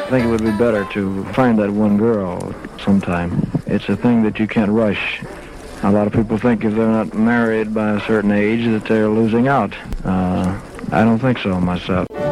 I think it would be better to find that one girl sometime. It's a thing that you can't rush. A lot of people think if they're not married by a certain age that they're losing out. I don't think so myself.